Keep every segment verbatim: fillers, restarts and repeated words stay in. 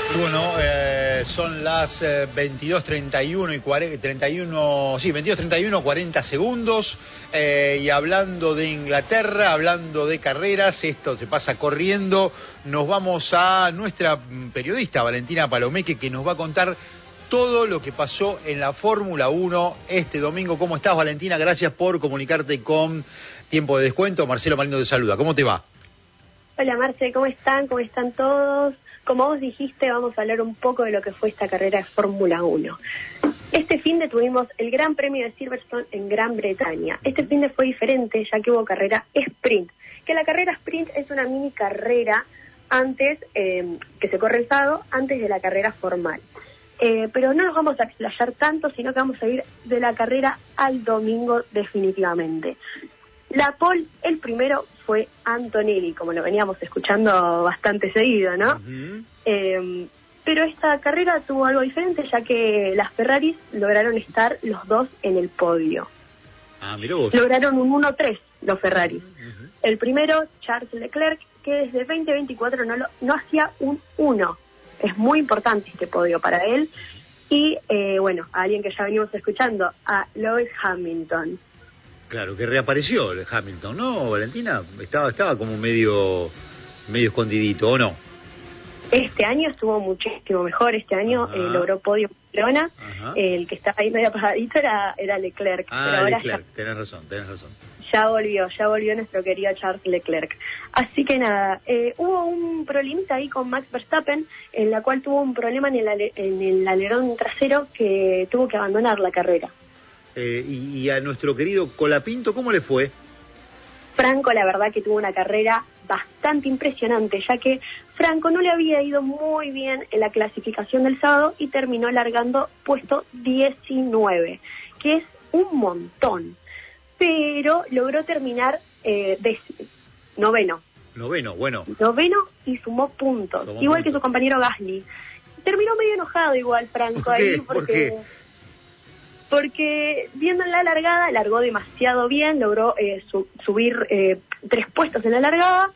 Bueno, eh, son las eh, veintidós treinta y uno y cuarenta, treinta y uno, sí, veintidós treinta y uno, cuarenta segundos, eh, y hablando de Inglaterra, hablando de carreras, esto se pasa corriendo, nos vamos a nuestra periodista Valentina Palomeque, que nos va a contar todo lo que pasó en la Fórmula uno este domingo. ¿Cómo estás, Valentina? Gracias por comunicarte con Tiempo de Descuento. Marcelo Marino te saluda. ¿Cómo te va? Hola, Marce, ¿cómo están? ¿Cómo están todos? Como vos dijiste, vamos a hablar un poco de lo que fue esta carrera de Fórmula uno. Este fin de tuvimos el Gran Premio de Silverstone en Gran Bretaña. Este fin de fue diferente, ya que hubo carrera sprint. Que la carrera sprint es una mini carrera antes, eh, que se corre el sábado, antes de la carrera formal. Eh, pero no nos vamos a explayar tanto, sino que vamos a ir de la carrera al domingo definitivamente. La pole, el primero, fue Antonelli, como lo veníamos escuchando bastante seguido, ¿no? Uh-huh. Eh, pero esta carrera tuvo algo diferente, ya que las Ferraris lograron estar los dos en el podio. Ah, mirá vos. Lograron un uno tres los Ferraris. Uh-huh. El primero, Charles Leclerc, que desde veinte veinticuatro no, lo, no hacía un uno. Es muy importante este podio para él. Y, eh, bueno, a alguien que ya venimos escuchando, a Lewis Hamilton. Claro, que reapareció el Hamilton, ¿no, Valentina? Estaba estaba como medio medio escondidito, ¿o no? Este año estuvo muchísimo mejor. Este año eh, logró podio Barcelona. Eh, el que estaba ahí medio apagadito era, era Leclerc. Ah, pero ahora Leclerc, ya, tenés razón, tenés razón. Ya volvió, ya volvió nuestro querido Charles Leclerc. Así que nada, eh, hubo un problemita ahí con Max Verstappen, en la cual tuvo un problema en el, ale, en el alerón trasero que tuvo que abandonar la carrera. Eh, y, y a nuestro querido Colapinto, ¿cómo le fue? Franco, la verdad que tuvo una carrera bastante impresionante, ya que Franco no le había ido muy bien en la clasificación del sábado y terminó largando puesto diecinueve, que es un montón, pero logró terminar eh, de, noveno. Noveno, bueno. Noveno y sumó puntos, sumó igual puntos. Que su compañero Gasly. Terminó medio enojado igual Franco. ¿Por ahí porque... ¿Por qué? Porque viendo en la largada, largó demasiado bien, logró eh, su, subir eh, tres puestos en la largada,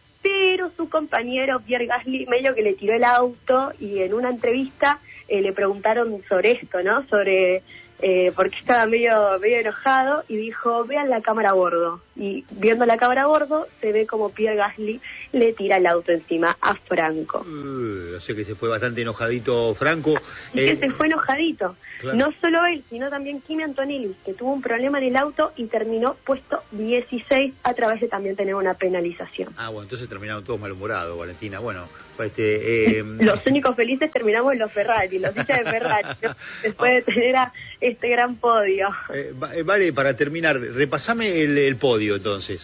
pero su compañero Pierre Gasly medio que le tiró el auto y en una entrevista eh, le preguntaron sobre esto, ¿no? Sobre eh, por qué estaba medio, medio enojado y dijo, vean la cámara a bordo. Y viendo la cámara a bordo se ve como Pierre Gasly le tira el auto encima a Franco. Uh, o sea que se fue bastante enojadito Franco. Y eh, que se fue enojadito. Claro. No solo él, sino también Kimi Antonelli, que tuvo un problema en el auto y terminó puesto dieciséis a través de también tener una penalización. Ah, bueno, entonces terminaron todos malhumorados, Valentina. Bueno, este... Eh... Los únicos felices terminamos en los Ferrari, los hinchas de Ferrari, ¿no? Después de tener a este gran podio. Eh, vale, para terminar, repasame el, el podio entonces.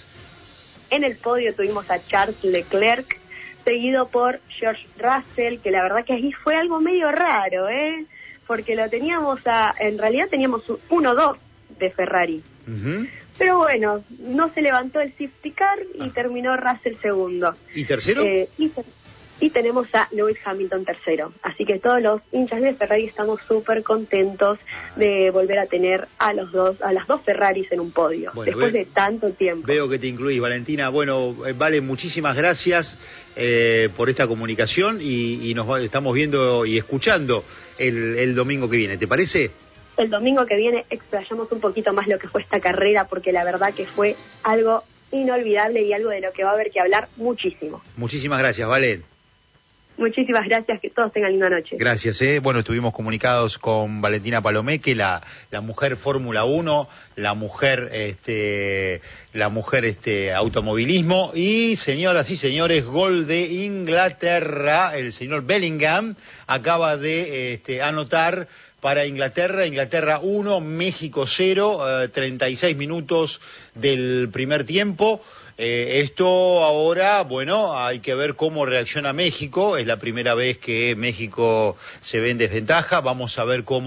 En el podio tuvimos a Charles Leclerc, seguido por George Russell, que la verdad que ahí fue algo medio raro, ¿eh? Porque lo teníamos a, en realidad teníamos uno dos de Ferrari. Uh-huh. Pero bueno, no se levantó el safety car y ah. terminó Russell segundo. ¿Y tercero? Eh, y, y tenemos a Lewis Hamilton tercero. Así que todos los hinchas de Ferrari estamos súper contentos de volver a tener a los dos, a las dos Ferraris en un podio, bueno, después ve, de tanto tiempo. Veo que te incluís, Valentina. Bueno, eh, Vale, muchísimas gracias eh, por esta comunicación y, y nos va, estamos viendo y escuchando el, el domingo que viene. ¿Te parece? El domingo que viene explayamos un poquito más lo que fue esta carrera, porque la verdad que fue algo inolvidable y algo de lo que va a haber que hablar muchísimo. Muchísimas gracias, Vale. Muchísimas gracias, que todos tengan linda noche. Gracias, eh. Bueno, estuvimos comunicados con Valentina Palomeque, la, la mujer Fórmula uno, la mujer, este, la mujer, este, automovilismo, y señoras y señores, gol de Inglaterra, el señor Bellingham acaba de, este, anotar para Inglaterra, Inglaterra uno, México cero, eh, treinta y seis minutos del primer tiempo. Eh, esto ahora, bueno, hay que ver cómo reacciona México. Es la primera vez que México se ve en desventaja. Vamos a ver cómo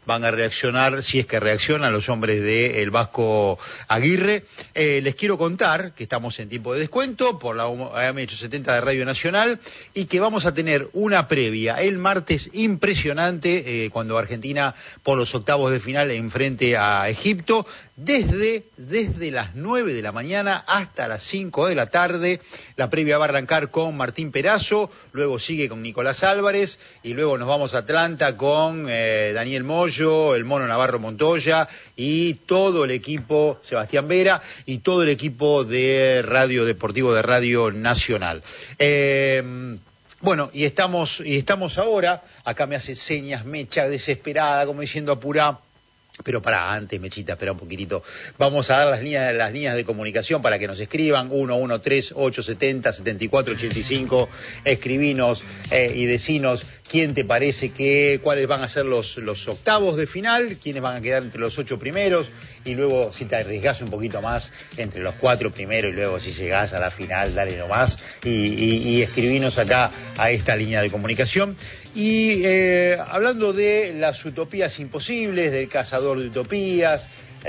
van a reaccionar, si es que reaccionan los hombres del Vasco Aguirre. Eh, les quiero contar que estamos en tiempo de descuento por la A M ochocientos setenta de Radio Nacional y que vamos a tener una previa el martes impresionante eh, cuando Argentina por los octavos de final enfrente a Egipto desde, desde las nueve de la mañana hasta las cinco de la tarde. La previa va a arrancar con Martín Perazo, luego sigue con Nicolás Álvarez y luego nos vamos a Atlanta con eh, Daniel Moyo, el Mono Navarro Montoya y todo el equipo, Sebastián Vera y todo el equipo de Radio Deportivo de Radio Nacional. Eh, Bueno, y estamos, y estamos ahora, acá me hace señas Mecha desesperada, como diciendo apurá. Pero para antes, Mechita, espera un poquitito. Vamos a dar las líneas, las líneas de comunicación para que nos escriban. uno uno tres ocho setenta setenta y cuatro ochenta y cinco. Escribinos eh, y decinos quién te parece que, cuáles van a ser los, los octavos de final, quiénes van a quedar entre los ocho primeros, y luego, si te arriesgas un poquito más, entre los cuatro primeros, y luego si llegás a la final, dale nomás, y, y, y escribinos acá a esta línea de comunicación. Y eh, hablando de las utopías imposibles, del cazador de utopías,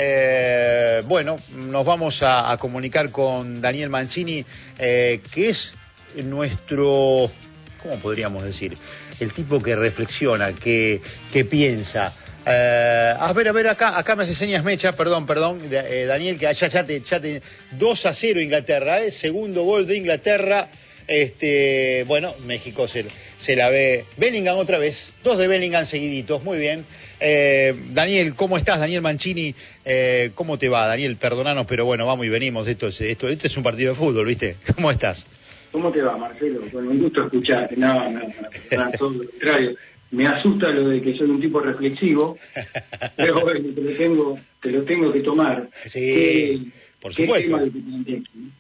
eh, bueno, nos vamos a, a comunicar con Daniel Mancini, eh, que es nuestro, ¿cómo podríamos decir? El tipo que reflexiona, que, que piensa. Eh, a ver, a ver, acá, acá me hace señas Mecha, perdón, perdón, eh, Daniel, que allá ya te, ya te, dos a cero Inglaterra, eh, segundo gol de Inglaterra. Este, bueno, México se, se la ve. Bellingham otra vez, dos de Bellingham seguiditos, muy bien. Eh, Daniel, ¿cómo estás? Daniel Mancini, eh, ¿cómo te va? Daniel, perdonanos, pero bueno, vamos y venimos. Esto es, esto, esto es un partido de fútbol, ¿viste? ¿Cómo estás? ¿Cómo te va, Marcelo? Bueno, un gusto escucharte. No, no, no, no, todo lo contrario. Me asusta lo de que soy un tipo reflexivo, pero bueno, te lo tengo, te lo tengo que tomar. Sí, ¿Qué, por qué supuesto. tema lo que planteas,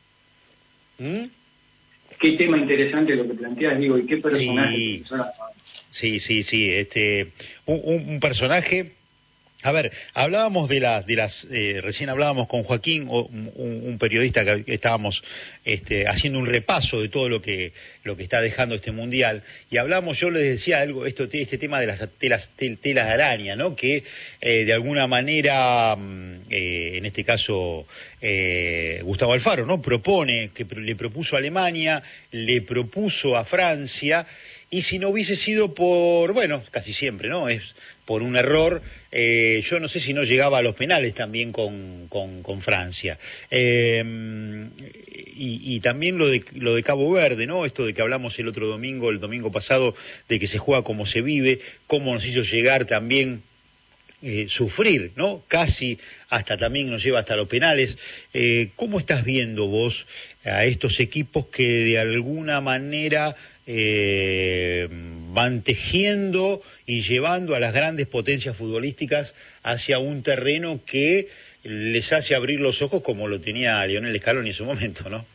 ¿no? ¿Mm? Qué tema interesante lo que planteas, digo, y qué personaje. Sí, sí, sí, sí, este, un, un, un personaje. A ver, hablábamos de las, de las, eh, recién hablábamos con Joaquín, un, un periodista que estábamos este, haciendo un repaso de todo lo que, lo que está dejando este mundial, y hablamos, yo les decía algo, esto, este tema de las telas, tel, telas de araña, ¿no? Que eh, de alguna manera, eh, en este caso, eh, Gustavo Alfaro, ¿no? Propone, que le propuso a Alemania, le propuso a Francia, y si no hubiese sido por, bueno, casi siempre, ¿no? Es por un error, eh, yo no sé si no llegaba a los penales también con, con, con Francia. Eh, y, y también lo de, lo de Cabo Verde, ¿no? Esto de que hablamos el otro domingo, el domingo pasado, de que se juega como se vive, cómo nos hizo llegar también, eh, sufrir, ¿no? Casi hasta también nos lleva hasta los penales. Eh, ¿Cómo estás viendo vos a estos equipos que de alguna manera Eh, van tejiendo y llevando a las grandes potencias futbolísticas hacia un terreno que les hace abrir los ojos como lo tenía Lionel Scaloni en su momento, ¿no?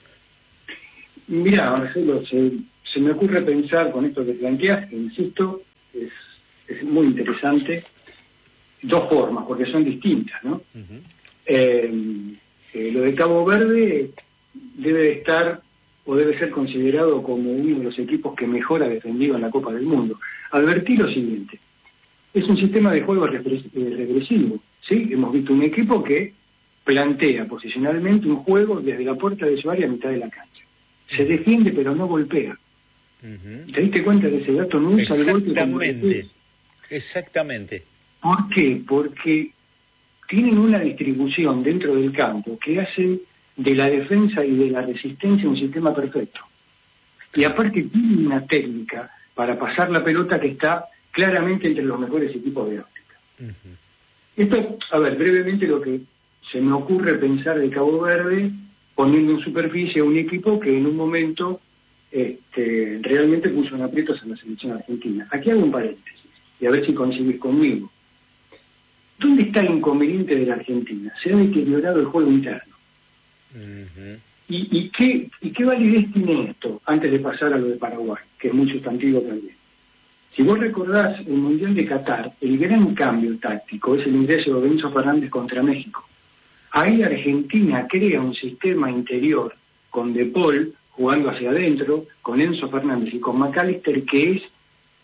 Mira, Marcelo, se, se me ocurre pensar con esto que planteas, que insisto, es, es muy interesante, dos formas, porque son distintas, ¿no? Uh-huh. eh, eh, lo de Cabo Verde debe de estar o debe ser considerado como uno de los equipos que mejor ha defendido en la Copa del Mundo. Advertí lo siguiente, es un sistema de juego regresivo, ¿sí? Hemos visto un equipo que plantea posicionalmente un juego desde la puerta de su área a mitad de la cancha. Se defiende pero no golpea. Uh-huh. ¿Te diste cuenta de ese dato? No usa el golpe como Exactamente, exactamente. ¿Por qué? Porque tienen una distribución dentro del campo que hace de la defensa y de la resistencia un sistema perfecto. Y aparte tiene una técnica para pasar la pelota que está claramente entre los mejores equipos de África. Uh-huh. Esto, a ver, brevemente lo que se me ocurre pensar de Cabo Verde, poniendo en superficie a un equipo que en un momento este, realmente puso en aprietos a la selección argentina. Aquí hago un paréntesis, y a ver si coincidís conmigo. ¿Dónde está el inconveniente de la Argentina? Se ha deteriorado el juego interno. Uh-huh. ¿Y, y, qué, ¿Y qué validez tiene esto antes de pasar a lo de Paraguay, que es muy sustantivo también? Si vos recordás el Mundial de Qatar, el gran cambio táctico es el ingreso de Enzo Fernández contra México. Ahí Argentina crea un sistema interior con De Paul jugando hacia adentro, con Enzo Fernández y con McAllister, que es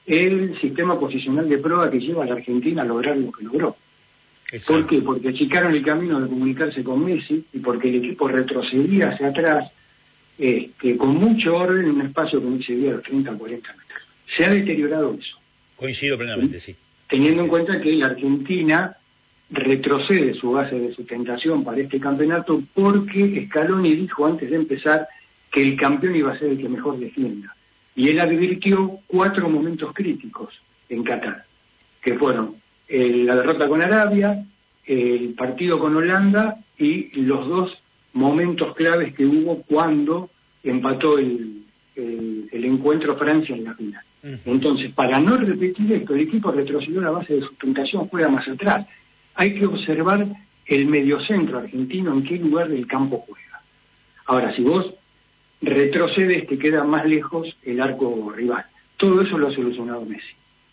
el sistema posicional de prueba que lleva a la Argentina a lograr lo que logró. Exacto. ¿Por qué? Porque achicaron el camino de comunicarse con Messi y porque el equipo retrocedía hacia atrás este, con mucho orden en un espacio que no excedía los treinta a cuarenta metros. Se ha deteriorado eso. Coincido plenamente, sí. Teniendo en cuenta que la Argentina retrocede su base de sustentación para este campeonato porque Scaloni dijo antes de empezar que el campeón iba a ser el que mejor defienda. Y él advirtió cuatro momentos críticos en Qatar, que fueron eh, la derrota con Arabia, el partido con Holanda y los dos momentos claves que hubo cuando empató el, el, el encuentro Francia en la final. Uh-huh. Entonces, para no repetir esto, el equipo retrocedió la base de sustentación, juega más atrás. Hay que observar el mediocentro argentino, en qué lugar del campo juega. Ahora, si vos retrocedes, te queda más lejos el arco rival. Todo eso lo ha solucionado Messi.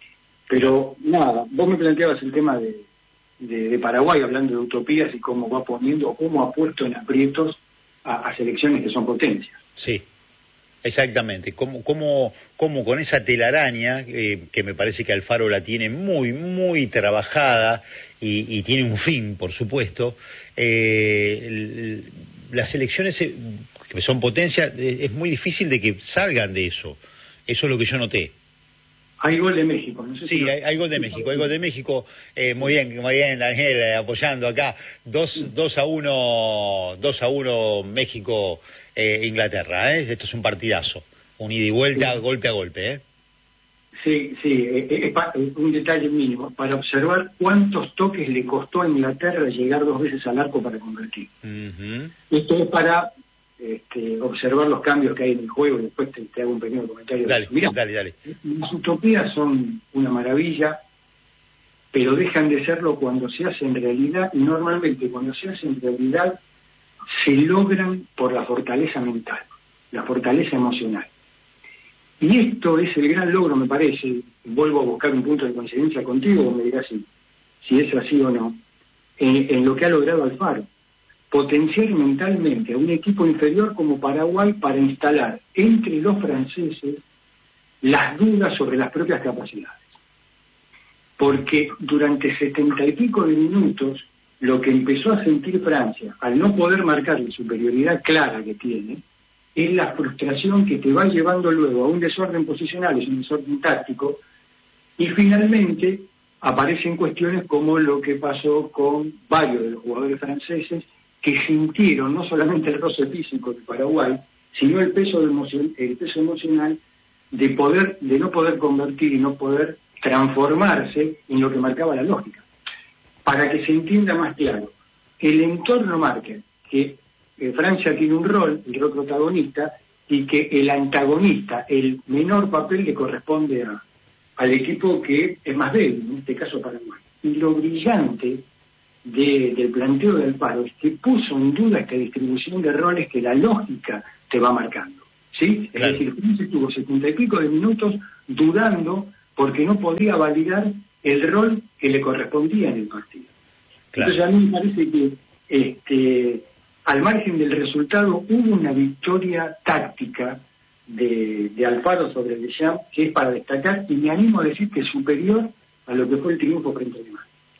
Pero nada, vos me planteabas el tema de, de, de Paraguay, hablando de utopías y cómo va poniendo, o cómo ha puesto en aprietos a, a selecciones que son potencias. Sí, exactamente. Cómo, cómo, cómo con esa telaraña, eh, que me parece que Alfaro la tiene muy, muy trabajada y, y tiene un fin, por supuesto, eh, el, las elecciones eh, que son potencia, eh, es muy difícil de que salgan de eso. Eso es lo que yo noté. Hay gol de México, no sé Sí, si hay, hay gol de México, hay gol de México, eh, muy bien, muy bien, Daniel, eh, apoyando acá, dos, dos a uno, dos a uno México, eh, Inglaterra, ¿eh? Esto es un partidazo, un ida y vuelta, sí. Golpe a golpe, ¿eh? Sí, sí, eh, eh, un detalle mínimo, para observar cuántos toques le costó a Inglaterra llegar dos veces al arco para convertir. Uh-huh. Esto es para Este, observar los cambios que hay en el juego y después te, te hago un pequeño comentario. Dale, Mirá, dale, dale. Las utopías son una maravilla, pero dejan de serlo cuando se hace en realidad, y normalmente cuando se hace en realidad se logran por la fortaleza mental, la fortaleza emocional. Y esto es el gran logro, me parece, vuelvo a buscar un punto de coincidencia contigo, me dirás si, si es así o no, en, en lo que ha logrado Alfaro. Potenciar mentalmente a un equipo inferior como Paraguay para instalar entre los franceses las dudas sobre las propias capacidades. Porque durante setenta y pico de minutos, lo que empezó a sentir Francia, al no poder marcar la superioridad clara que tiene, es la frustración que te va llevando luego a un desorden posicional, es un desorden táctico, y finalmente aparecen cuestiones como lo que pasó con varios de los jugadores franceses, que sintieron no solamente el roce físico de Paraguay, sino el peso, de emoción, el peso emocional de poder, de no poder convertir y no poder transformarse en lo que marcaba la lógica. Para que se entienda más claro, el entorno marca que eh, Francia tiene un rol, el rol protagonista, y que el antagonista, el menor papel le corresponde a, al equipo que es más débil, en este caso Paraguay. Y lo brillante De, del planteo del Alfaro es que puso en duda esta distribución de roles que la lógica te va marcando, ¿sí? Claro. Es decir, Francia estuvo setenta y pico de minutos dudando porque no podía validar el rol que le correspondía en el partido. Claro. Entonces a mí me parece que este, al margen del resultado hubo una victoria táctica de, de Alfaro sobre Deschamps que es para destacar, y me animo a decir que es superior a lo que fue el triunfo frente a Alemania.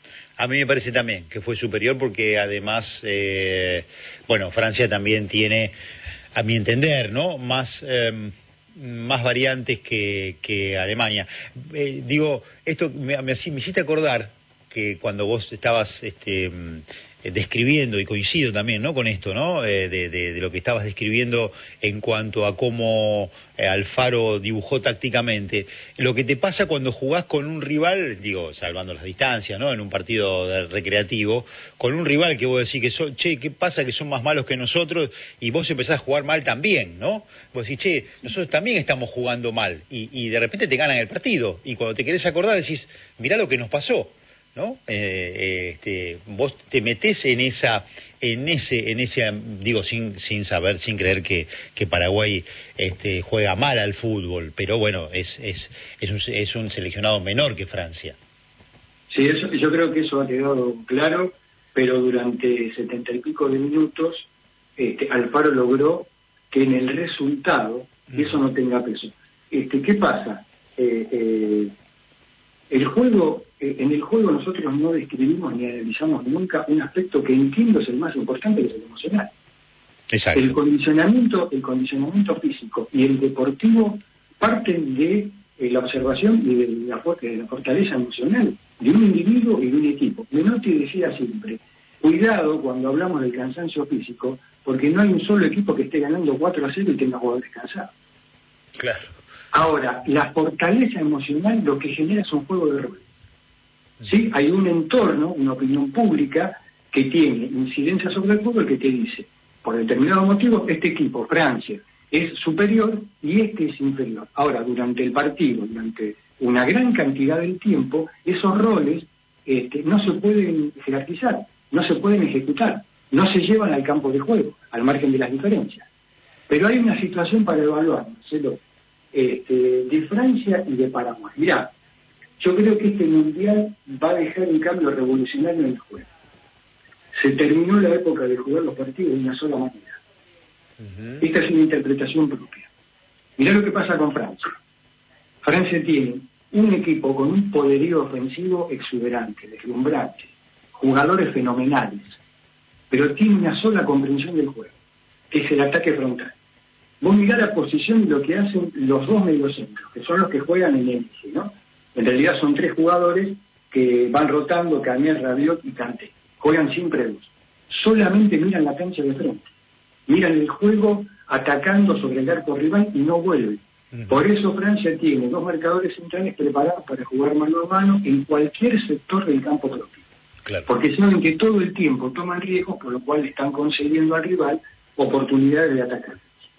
A mí me parece también que fue superior porque además, eh, bueno, Francia también tiene, a mi entender, ¿no?, más eh, más variantes que, que Alemania. Eh, digo, esto me, me, me hiciste acordar que cuando vos estabas este, describiendo, y coincido también, ¿no?, con esto, ¿no?, eh, de, de, de lo que estabas describiendo en cuanto a cómo eh, Alfaro dibujó tácticamente, lo que te pasa cuando jugás con un rival, digo, salvando las distancias, ¿no?, en un partido de recreativo, con un rival que vos decís que son, che, ¿qué pasa que son más malos que nosotros? Y vos empezás a jugar mal también, ¿no? Vos decís, che, nosotros también estamos jugando mal, y, y de repente te ganan el partido, y cuando te querés acordar decís, mirá lo que nos pasó, ¿no? Eh, este, vos te metés en esa, en ese, en ese, digo, sin, sin saber, sin creer que, que Paraguay, este, juega mal al fútbol, pero bueno, es, es, es un, es un seleccionado menor que Francia. Sí, eso, yo creo que eso ha quedado claro, pero durante setenta y pico de minutos, este, Alfaro logró que en el resultado mm. eso no tenga peso. Este, ¿qué pasa? eh, eh, el juego, eh, en el juego nosotros no describimos ni analizamos nunca un aspecto que entiendo es el más importante, que es el emocional. Exacto. El condicionamiento, el condicionamiento físico y el deportivo parten de eh, la observación y de la, de la fortaleza emocional de un individuo y de un equipo. Menotti decía siempre, cuidado cuando hablamos del cansancio físico, porque no hay un solo equipo que esté ganando cuatro a cero y tenga jugadores cansados. Claro. Ahora, la fortaleza emocional lo que genera es un juego de rol. ¿Sí? Hay un entorno, una opinión pública que tiene incidencia sobre el fútbol que te dice, por determinado motivo, este equipo, Francia, es superior y este es inferior. Ahora, durante el partido, durante una gran cantidad del tiempo, esos roles este, no se pueden jerarquizar, no se pueden ejecutar, no se llevan al campo de juego, al margen de las diferencias. Pero hay una situación para evaluar, Marcelo, este, de Francia y de Paraguay. Mirá, yo creo que este mundial va a dejar un cambio revolucionario en el juego. Se terminó la época de jugar los partidos de una sola manera. Uh-huh. Esta es una interpretación propia. Mirá lo que pasa con Francia. Francia tiene un equipo con un poderío ofensivo exuberante, deslumbrante, jugadores fenomenales, pero tiene una sola comprensión del juego, que es el ataque frontal. Vos mirá la posición de lo que hacen los dos mediocentros, que son los que juegan en hélice, ¿no? En realidad son tres jugadores que van rotando, Canier, Rabiot y Kanté. Juegan siempre dos. Solamente miran la cancha de frente. Miran el juego atacando sobre el arco rival y no vuelven. Uh-huh. Por eso Francia tiene dos marcadores centrales preparados para jugar mano a mano en cualquier sector del campo propio. Claro. Porque saben que todo el tiempo toman riesgos, por lo cual están concediendo al rival oportunidades de atacar.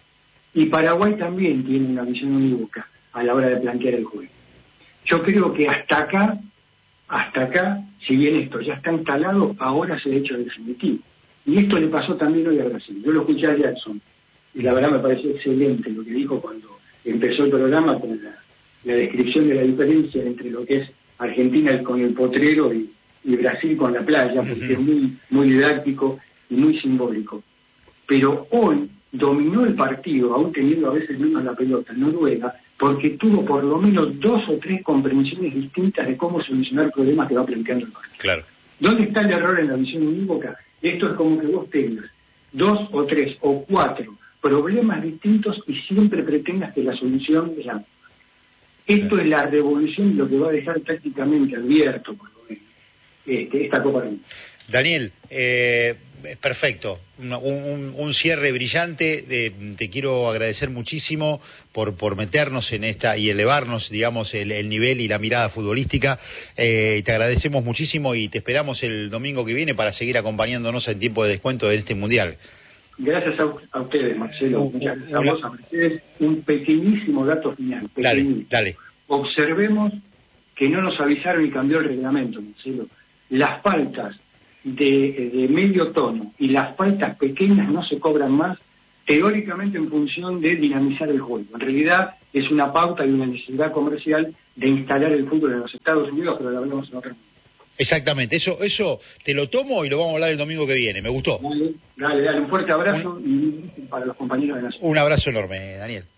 Y Paraguay también tiene una visión unívoca a la hora de plantear el juego. Yo creo que hasta acá, hasta acá, si bien esto ya está instalado, ahora se ha hecho definitivo. Y esto le pasó también hoy a Brasil. Yo lo escuché a Jackson, y la verdad me pareció excelente lo que dijo cuando empezó el programa con la, la descripción de la diferencia entre lo que es Argentina con el potrero y, y Brasil con la playa, porque uh-huh. es muy, muy didáctico y muy simbólico. Pero hoy dominó el partido, aún teniendo a veces menos la pelota, Noruega, porque tuvo por lo menos dos o tres comprensiones distintas de cómo solucionar problemas que va planteando el partido. Claro. ¿Dónde está el error en la visión unívoca? Esto es como que vos tengas dos o tres o cuatro problemas distintos y siempre pretendas que la solución es la misma. Esto claro. es la revolución y lo que va a dejar prácticamente abierto por lo menos este, esta Copa del Mundo. Daniel, eh, perfecto, un, un, un cierre brillante, de, te quiero agradecer muchísimo por, por meternos en esta y elevarnos, digamos, el, el nivel y la mirada futbolística, eh, te agradecemos muchísimo y te esperamos el domingo que viene para seguir acompañándonos en tiempo de descuento de este Mundial. Gracias a, a ustedes, Marcelo, uh, muchas gracias uh, a vos, a ustedes, un pequeñísimo dato final. Dale, dale. Observemos que no nos avisaron y cambió el reglamento, Marcelo. Las faltas De, de medio tono y las faltas pequeñas no se cobran más, teóricamente en función de dinamizar el juego. En realidad es una pauta y una necesidad comercial de instalar el fútbol en los Estados Unidos, pero lo hablamos en otro momento. Exactamente, eso eso te lo tomo y lo vamos a hablar el domingo que viene, me gustó. Dale, dale, dale un fuerte abrazo un, y para los compañeros de la ciudad. Un abrazo enorme, Daniel.